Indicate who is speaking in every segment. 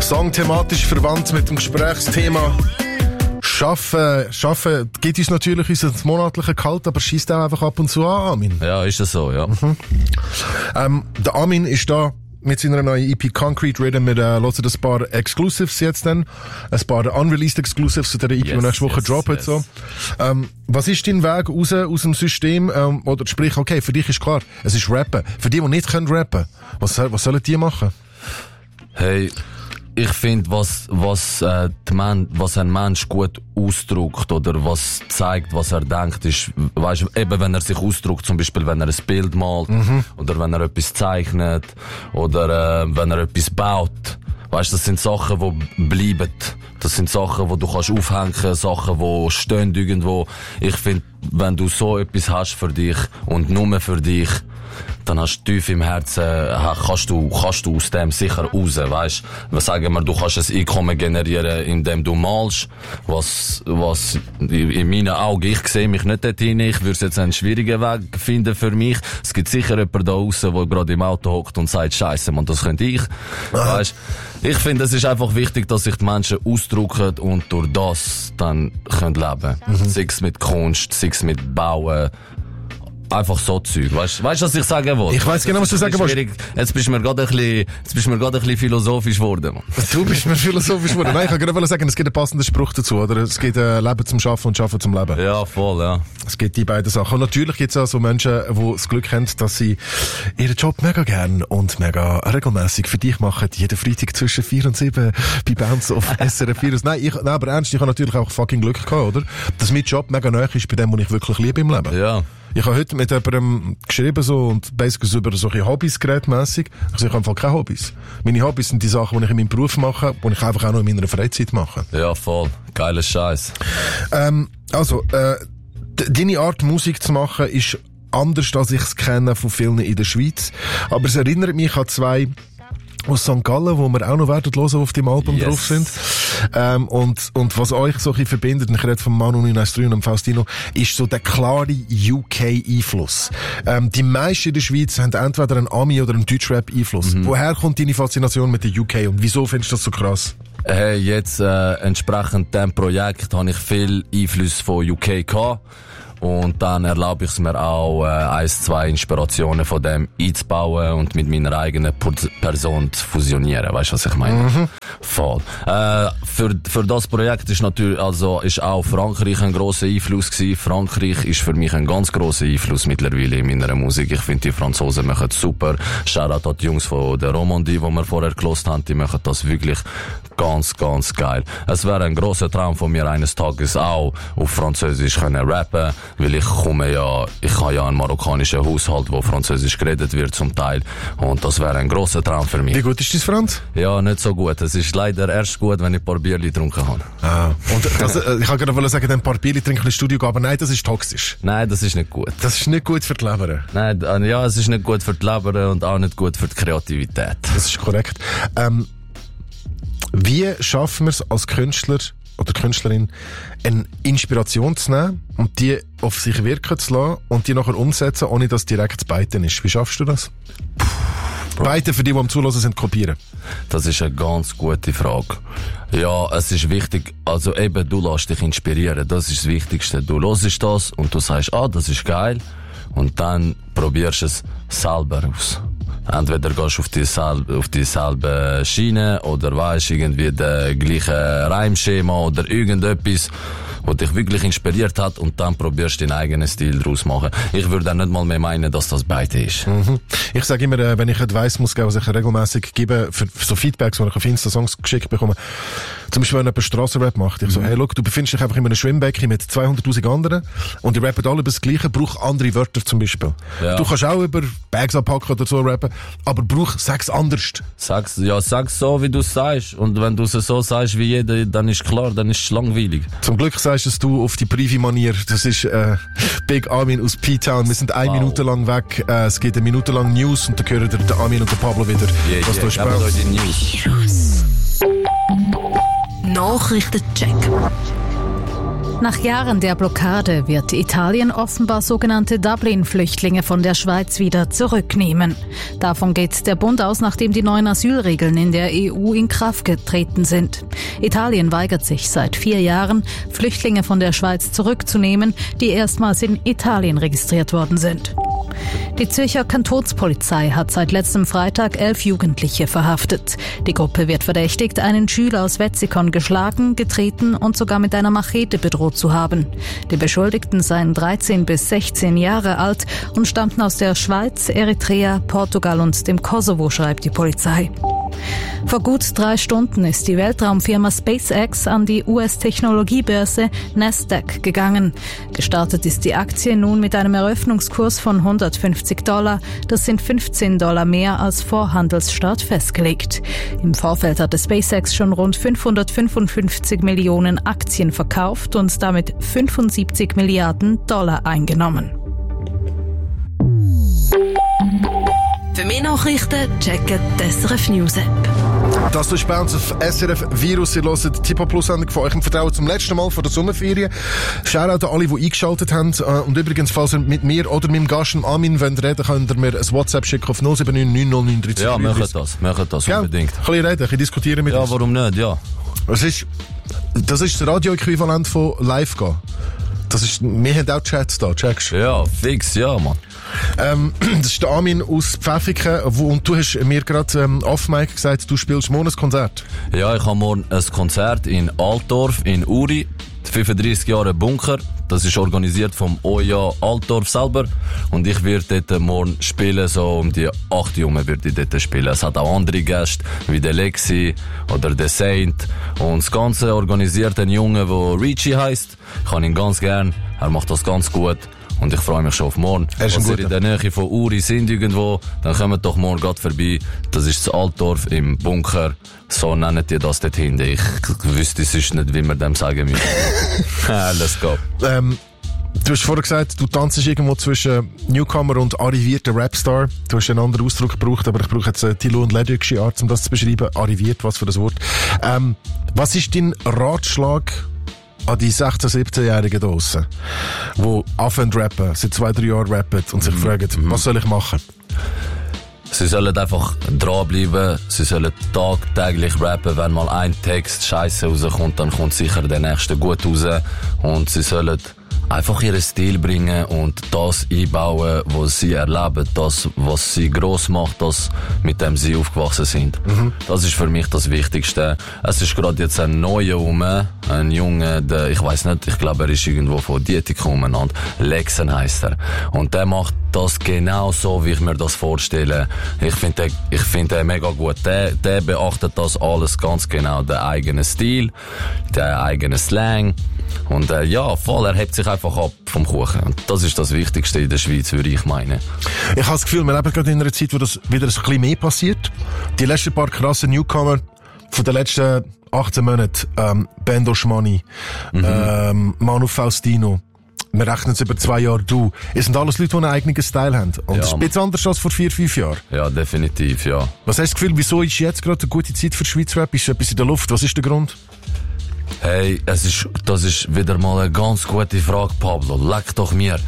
Speaker 1: Song thematisch verwandt mit dem Gesprächsthema. Schaffen gibt uns natürlich unser monatlicher Gehalt, aber schießt auch einfach ab und zu an, Armin.
Speaker 2: Ja, ist das so, ja.
Speaker 1: Der Armin ist da mit seiner neuen EP Concrete Rhythm. Wir hören ein paar Exclusives jetzt dann. Ein paar unreleased Exclusives zu der EP, die nächste Woche droppen. So. Was ist dein Weg raus aus dem System? Oder sprich, okay, für dich ist klar, es ist Rappen. Für die nicht können rappen, was sollen die machen?
Speaker 2: Hey, ich finde, was ein Mensch gut ausdrückt oder was zeigt, was er denkt, ist, weißt du, eben wenn er sich ausdrückt, zum Beispiel wenn er ein Bild malt, oder wenn er etwas zeichnet, oder wenn er etwas baut. Weißt du, das sind Sachen, die bleiben. Das sind Sachen, die du kannst aufhängen, Sachen, die stehen irgendwo. Ich finde, wenn du so etwas hast für dich und nur für dich, dann hast du tief im Herzen, kannst du aus dem sicher raus, weißt? Sagen wir, du kannst ein Einkommen generieren, indem du malst, was in meinen Augen, ich sehe mich nicht dorthin, ich würde jetzt einen schwierigen Weg finden für mich. Es gibt sicher jemanden da draussen, der gerade im Auto hockt und sagt, Scheisse, man, das könnte ich, weißt? Ich finde, es ist einfach wichtig, dass sich die Menschen ausdrücken und durch das dann können leben. Sei es mit Kunst, sei es mit Bauen, einfach so Zeug. Weißt du, was ich sagen will?
Speaker 1: Ich weiss genau, was du sagen willst.
Speaker 2: Jetzt bist du mir gerade ein bisschen philosophisch geworden, Mann.
Speaker 1: Du bist mir philosophisch geworden. Nein, ich kann gerade sagen, es gibt einen passenden Spruch dazu, oder? Es gibt Leben zum Schaffen und Schaffen zum Leben.
Speaker 2: Ja, voll, ja.
Speaker 1: Es gibt die beiden Sachen. Und natürlich gibt es auch so Menschen, die das Glück haben, dass sie ihren Job mega gern und mega regelmäßig für dich machen. Jeden Freitag zwischen 4 und 7 bei Bounce auf SRF 4. Nein, aber ernst, ich habe natürlich auch fucking Glück gehabt, oder? Dass mein Job mega nahe ist bei dem, was ich wirklich liebe im Leben.
Speaker 2: Ja.
Speaker 1: Ich habe heute mit jemandem geschrieben so, und basically über solche Hobbys geredet. Also ich habe einfach keine Hobbys. Meine Hobbys sind die Sachen, die ich in meinem Beruf mache, die ich einfach auch noch in meiner Freizeit mache.
Speaker 2: Ja, voll. Geiler Scheiß.
Speaker 1: Deine Art, Musik zu machen, ist anders, als ich es kenne von vielen in der Schweiz. Aber es erinnert mich an zwei aus St. Gallen, wo wir auch noch werden hören, auf dem Album drauf sind. Und was euch so ein bisschen verbindet, und ich rede von Manu 913 und Faustino, ist so der klare UK-Einfluss. Die meisten in der Schweiz haben entweder einen Ami- oder einen Deutschrap-Einfluss. Woher kommt deine Faszination mit der UK und wieso findest du das so krass?
Speaker 2: Hey, jetzt entsprechend dem Projekt habe ich viel Einfluss von UK gehabt. Und dann erlaube ich es mir auch, 1-2 Inspirationen von dem einzubauen und mit meiner eigenen Person zu fusionieren. Weißt du, was ich meine? Voll. Für das Projekt ist natürlich, ist auch Frankreich ein grosser Einfluss gewesen. Frankreich ist für mich ein ganz grosser Einfluss mittlerweile in meiner Musik. Ich finde, die Franzosen machen es super. Shoutout an die Jungs von der Romandie, die wir vorher gelost haben, die machen das wirklich ganz, ganz geil. Es wäre ein grosser Traum von mir, eines Tages auch auf Französisch können rappen. Weil ich habe ja einen marokkanischen Haushalt, wo Französisch geredet wird zum Teil. Und das wäre ein grosser Traum für mich.
Speaker 1: Wie gut ist dein Franz?
Speaker 2: Ja, nicht so gut. Es ist leider erst gut, wenn ich ein paar Bierchen getrunken habe.
Speaker 1: Ah. Und ich kann gerade sagen, ein paar Bierchen trinken ins Studio gehen, aber nein, das ist toxisch.
Speaker 2: Nein, das ist nicht gut.
Speaker 1: Das ist nicht gut für die Leber.
Speaker 2: Nein, ja, es ist nicht gut für die Leber und auch nicht gut für die Kreativität.
Speaker 1: Das ist korrekt. Wie schaffen wir es als Künstler oder Künstlerin, eine Inspiration zu nehmen und die auf sich wirken zu lassen und die nachher umsetzen, ohne dass direkt zu beiten ist? Wie schaffst du das? Beiten für die am Zuhören sind, kopieren.
Speaker 2: Das ist eine ganz gute Frage. Ja, es ist wichtig, also eben, du lässt dich inspirieren, das ist das Wichtigste. Du hörst das und du sagst, das ist geil, und dann probierst du es selber aus. Entweder gehst du auf dieselbe Schiene oder weisst irgendwie der gleiche Reimschema oder irgendetwas, was dich wirklich inspiriert hat, und dann probierst du deinen eigenen Stil daraus machen. Ich würde dann nicht mal mehr meinen, dass das beide ist.
Speaker 1: Ich sage immer, wenn ich Advice muss geben, was ich regelmäßig gebe, für so Feedbacks, die ich auf Insta-Songs geschickt bekomme, zum Beispiel, wenn jemand Strassenrap macht, ich so, hey, look, du befindest dich einfach in einem Schwimmbecken mit 200'000 anderen und die rappen alle über das Gleiche, brauch andere Wörter zum Beispiel. Ja. Du kannst auch über Bags abpacken oder so rappen, aber sag's anders. Sag's
Speaker 2: so, wie du es sagst. Und wenn du es so sagst wie jeder, dann ist klar, dann ist es langweilig.
Speaker 1: Zum Glück sagst es du auf die Privi-Manier. Das ist Big Armin aus P-Town. Wir sind 1 Minute lang weg. Es geht 1 Minute lang News und dann hören der Armin und der Pablo wieder. Was du
Speaker 3: Nachrichtencheck. Nach Jahren der Blockade wird Italien offenbar sogenannte Dublin-Flüchtlinge von der Schweiz wieder zurücknehmen. Davon geht der Bund aus, nachdem die neuen Asylregeln in der EU in Kraft getreten sind. Italien weigert sich seit 4 Jahren, Flüchtlinge von der Schweiz zurückzunehmen, die erstmals in Italien registriert worden sind. Die Zürcher Kantonspolizei hat seit letztem Freitag 11 Jugendliche verhaftet. Die Gruppe wird verdächtigt, einen Schüler aus Wetzikon geschlagen, getreten und sogar mit einer Machete bedroht zu haben. Die Beschuldigten seien 13 bis 16 Jahre alt und stammten aus der Schweiz, Eritrea, Portugal und dem Kosovo, schreibt die Polizei. Vor gut 3 Stunden ist die Weltraumfirma SpaceX an die US-Technologiebörse Nasdaq gegangen. Gestartet ist die Aktie nun mit einem Eröffnungskurs von $150. Das sind $15 mehr als vor Handelsstart festgelegt. Im Vorfeld hatte SpaceX schon rund 555 Millionen Aktien verkauft und damit $75 Milliarden eingenommen.
Speaker 4: Für mehr Nachrichten checken die SRF News App.
Speaker 1: Das ist bei uns auf SRF Virus. Ihr hört die Tipo-Plus-Sendung von euch im Vertrauen zum letzten Mal vor der Sommerferien. Shoutout an alle, die eingeschaltet haben. Und übrigens, falls ihr mit mir oder mit dem Gast Armin reden wollt, könnt ihr mir ein WhatsApp schicken auf 079 909 30.
Speaker 2: Ja, machen das
Speaker 1: ja,
Speaker 2: unbedingt.
Speaker 1: Kann ich reden, ein bisschen diskutieren mit uns.
Speaker 2: Ja, warum nicht, ja.
Speaker 1: Das ist das Radio-Äquivalent von live gehen. Wir haben auch Chats da, checkst du?
Speaker 2: Ja, fix, ja, Mann.
Speaker 1: Das ist der Armin aus Pfäffiken, und du hast mir gerade off-mic gesagt, du spielst morgen ein Konzert.
Speaker 2: Ja, ich habe morgen ein Konzert in Altdorf, in Uri. 35 Jahre Bunker. Das ist organisiert vom OJA Altdorf selber. Und ich werde dort morgen spielen, so um die 8 Uhr würde ich dort spielen. Es hat auch andere Gäste, wie der Lexi oder der Saint. Und das Ganze organisiert ein Junge, der Richie heisst. Ich habe ihn ganz gern. Er macht das ganz gut. Und ich freue mich schon auf morgen. Falls ihr in der Nähe von Uri sind irgendwo, dann kommt doch morgen gerade vorbei. Das ist das Altdorf im Bunker. So nennen die das dort hinten. Ich wüsste sonst nicht, wie man dem sagen müssen. Let's go.
Speaker 1: Du hast vorher gesagt, du tanzt irgendwo zwischen Newcomer und arrivierter Rapstar. Du hast einen anderen Ausdruck gebraucht, aber ich brauche jetzt Tilo und Ledöcksche Art, um das zu beschreiben. Arriviert, was für ein Wort. Was ist dein Ratschlag an die 16-, 17-Jährigen draussen, die anfangen zu rappen, seit 2-3 Jahren rappen und sich fragen, was soll ich machen?
Speaker 2: Sie sollen einfach dranbleiben, sie sollen tagtäglich rappen. Wenn mal ein Text scheiße rauskommt, dann kommt sicher der nächste gut raus. Und sie sollen einfach ihren Stil bringen und das einbauen, was sie erleben, das, was sie gross macht, das, mit dem sie aufgewachsen sind. Das ist für mich das Wichtigste. Es ist gerade jetzt ein neuer ein Junge, ich weiss nicht, ich glaube, er ist irgendwo von Dietik umeinander. Lexen heisst er. Und der macht das genau so, wie ich mir das vorstelle. Ich finde den mega gut. Der beachtet das alles ganz genau. Der eigene Stil, der eigene Slang. Und ja, voll, er hebt sich einfach ab vom Kuchen. Und das ist das Wichtigste in der Schweiz, würde ich meinen.
Speaker 1: Ich habe das Gefühl, wir leben gerade in einer Zeit, wo das wieder ein bisschen mehr passiert. Die letzten paar krassen Newcomer von den letzten 18 Monaten, Bendo Schmani, Manu Faustino, wir rechnen es über 2 Jahre, du. Es sind alles Leute, die einen eigenen Style haben. Und das ist ein bisschen anders als vor 4-5 Jahren. Ja,
Speaker 2: definitiv, ja.
Speaker 1: Was hast du das Gefühl, wieso ist jetzt gerade eine gute Zeit für Schweizer Rap? Ist etwas in der Luft? Was ist der Grund?
Speaker 2: Hey, das ist wieder mal eine ganz gute Frage, Pablo. Leck doch mir.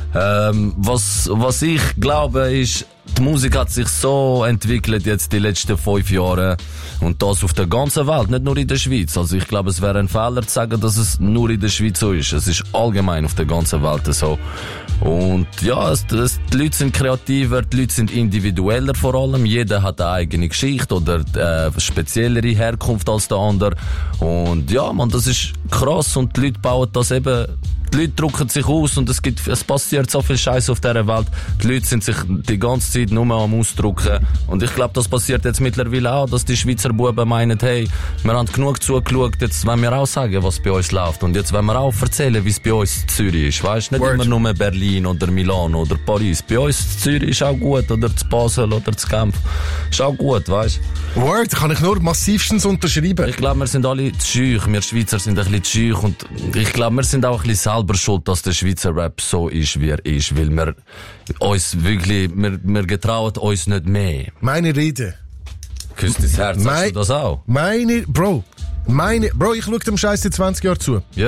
Speaker 2: Was ich glaube ist, die Musik hat sich so entwickelt jetzt die letzten 5 Jahre und das auf der ganzen Welt, nicht nur in der Schweiz. Also ich glaube, es wäre ein Fehler zu sagen, dass es nur in der Schweiz so ist. Es ist allgemein auf der ganzen Welt so. Und ja, die Leute sind kreativer, die Leute sind individueller vor allem. Jeder hat eine eigene Geschichte oder speziellere Herkunft als der andere. Und ja, man, das ist krass und die Leute bauen das eben. Die Leute drucken sich aus und es passiert so viel Scheiß auf dieser Welt. Die Leute sind sich die ganze Zeit nur am Ausdrucken. Und ich glaube, das passiert jetzt mittlerweile auch, dass die Schweizer Buben meinen, hey, wir haben genug zugeschaut, jetzt wollen wir auch sagen, was bei uns läuft. Und jetzt wollen wir auch erzählen, wie es bei uns in Zürich ist. Weißt nicht immer nur Berlin oder Milano oder Paris. Bei uns in Zürich ist auch gut, oder zu Basel oder zu Genf. Ist auch gut, weißt du?
Speaker 1: Word, kann ich nur massivstens unterschreiben.
Speaker 2: Ich glaube, wir sind alle zu schüch. Wir Schweizer sind ein bisschen zu schüch. Und ich glaube, wir sind auch ein bisschen selber schuld, dass der Schweizer Rap so ist, wie er ist. Weil wir uns wirklich, wir getrauen uns nicht mehr.
Speaker 1: Meine Rede.
Speaker 2: Küsst dein Herz, sagst du das auch?
Speaker 1: Bro, ich schau dem Scheiß seit 20 Jahren zu.
Speaker 2: Ja.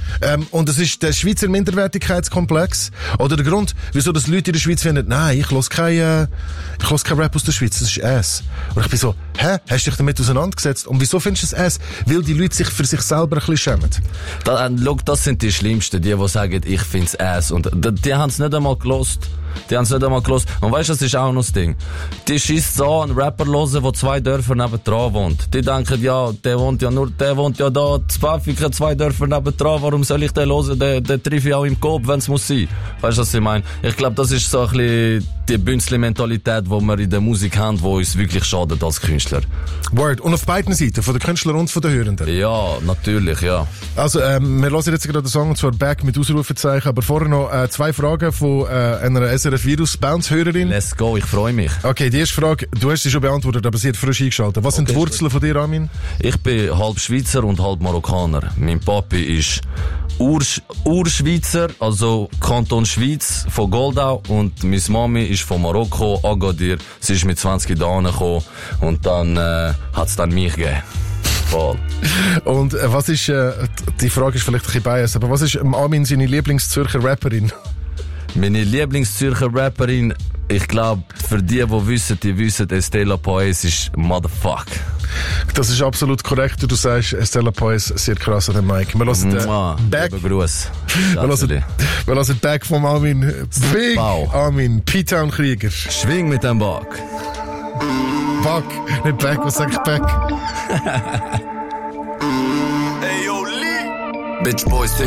Speaker 1: Und das ist der Schweizer Minderwertigkeitskomplex. Oder der Grund, wieso das Leute in der Schweiz finden, nein, ich höre kein Rap aus der Schweiz, das ist Ass. Und ich bin so, hast du dich damit auseinandergesetzt? Und wieso findest du es Ass? Weil die Leute sich für sich selber ein bisschen schämen.
Speaker 2: Das sind die Schlimmsten, die sagen, ich find's Ass. Und die haben es nicht einmal gelost. Und weißt du, das ist auch noch das Ding. Die schießt so einen Rapper hören, der 2 Dörfer nebendran wohnt. Die denken, ja, der wohnt ja da, in Pfäffiken, 2 Dörfer nebendran, warum soll ich den hören? Den treffe ich auch im Coop, wenn es muss sein. Weißt du, was ich meine? Ich glaube, das ist so ein bisschen die Bünzli-Mentalität, die wir in der Musik haben, die uns wirklich schadet als Künstler.
Speaker 1: Word. Und auf beiden Seiten, von den Künstlern und von den Hörenden.
Speaker 2: Ja, natürlich, ja.
Speaker 1: Also, wir hören jetzt gerade den Song, und zwar Back mit Ausrufezeichen, aber vorher noch 2 Fragen von einer SRF-Virus-Bounce-Hörerin.
Speaker 2: Let's go, ich freue mich.
Speaker 1: Okay, die erste Frage, du hast sie schon beantwortet, aber sie hat frisch eingeschaltet. Was sind die Wurzeln von dir, Armin?
Speaker 2: Ich bin halb Schweizer und halb Marokkaner. Mein Papi ist Urschweizer, also Kanton Schweiz von Goldau, und meine Mami ist von Marokko, Agadir. Sie ist mit 20 da gekommen und dann hat's dann mich gegeben. Voll.
Speaker 1: Und was ist, die Frage ist vielleicht ein bisschen biased, aber was ist Armin seine Lieblings-Zürcher Rapperin?
Speaker 2: Meine Lieblings-Zürcher Rapperin, ich glaube, für die wissen, Estella Poes ist Motherfuck.
Speaker 1: Das ist absolut korrekt. Du sagst, Estella Poes sehr krass an dem Mic. Wir hören Back. Wir hören Back vom Armin. Big
Speaker 2: Wow.
Speaker 1: Armin, P-Town Krieger.
Speaker 2: Schwing mit dem Back.
Speaker 1: Back, nicht Back, was sag ich Back?
Speaker 5: Hey yo, Lee. Bitch Boys,